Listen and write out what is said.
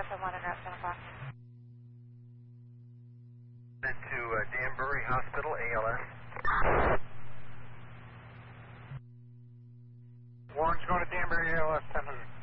someone in route 10 o'clock. To Danbury Hospital, ALS. Warren's going to Danbury, ALS 1000.